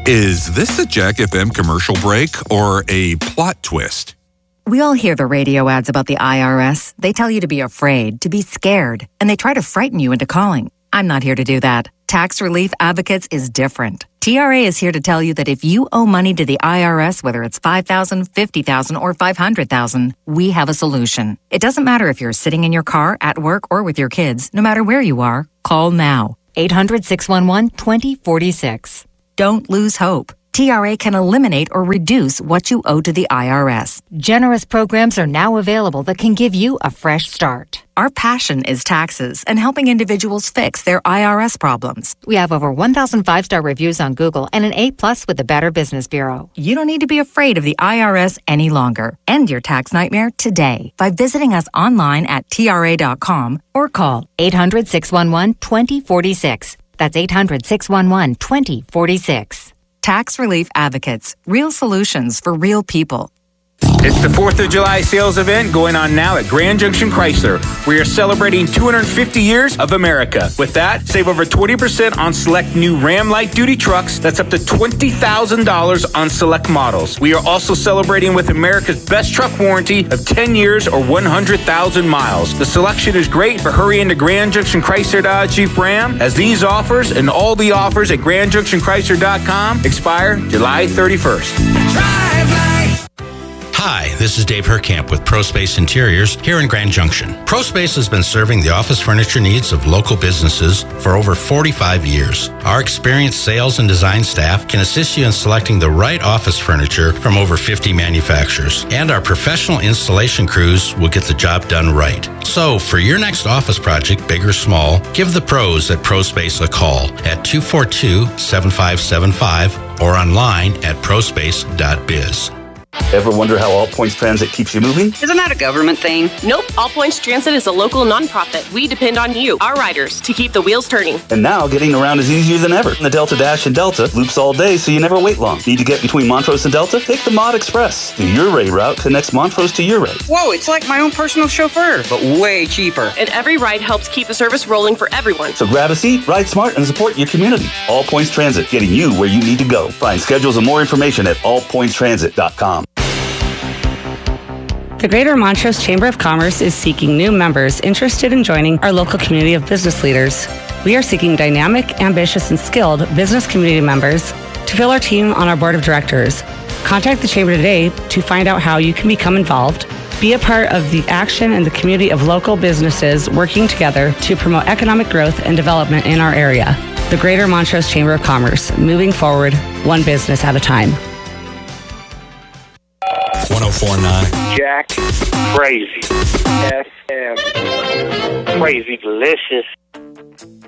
Is this a Jack FM commercial break or a plot twist? We all hear the radio ads about the IRS. They tell you to be afraid, to be scared, and they try to frighten you into calling. I'm not here to do that. Tax Relief Advocates is different. TRA is here to tell you that if you owe money to the IRS, whether it's $5,000, $50,000, or $500,000, we have a solution. It doesn't matter if you're sitting in your car, at work, or with your kids. No matter where you are, call now. 800-611-2046. Don't lose hope. TRA can eliminate or reduce what you owe to the IRS. Generous programs are now available that can give you a fresh start. Our passion is taxes and helping individuals fix their IRS problems. We have over 1,000 five-star reviews on Google and an A+ with the Better Business Bureau. You don't need to be afraid of the IRS any longer. End your tax nightmare today by visiting us online at TRA.com or call 800-611-2046. That's 800-611-2046. Tax Relief Advocates. Real solutions for real people. It's the 4th of July sales event going on now at Grand Junction Chrysler. We are celebrating 250 years of America. With that, save over 20% on select new Ram light duty trucks. That's up to $20,000 on select models. We are also celebrating with America's best truck warranty of 10 years or 100,000 miles. The selection is great, but hurry into Grand Junction Chrysler Dodge Jeep Ram, as these offers and all the offers at GrandJunctionChrysler.com expire July 31st. Drive light. Hi, this is Dave Herkamp with ProSpace Interiors here in Grand Junction. ProSpace has been serving the office furniture needs of local businesses for over 45 years. Our experienced sales and design staff can assist you in selecting the right office furniture from over 50 manufacturers. And our professional installation crews will get the job done right. So, for your next office project, big or small, give the pros at ProSpace a call at 242-7575 or online at prospace.biz. Ever wonder how All Points Transit keeps you moving? Isn't that a government thing? Nope. All Points Transit is a local nonprofit. We depend on you, our riders, to keep the wheels turning. And now getting around is easier than ever. The Delta Dash and Delta loops all day, so you never wait long. Need to get between Montrose and Delta? Take the Mod Express. The Ouray route connects Montrose to Ouray. Whoa, it's like my own personal chauffeur, but way cheaper. And every ride helps keep the service rolling for everyone. So grab a seat, ride smart, and support your community. All Points Transit, getting you where you need to go. Find schedules and more information at allpointstransit.com. The Greater Montrose Chamber of Commerce is seeking new members interested in joining our local community of business leaders. We are seeking dynamic, ambitious, and skilled business community members to fill our team on our board of directors. Contact the Chamber today to find out how you can become involved, be a part of the action and the community of local businesses working together to promote economic growth and development in our area. The Greater Montrose Chamber of Commerce, moving forward, one business at a time. 104.9 Jack Crazy FM. Crazy delicious.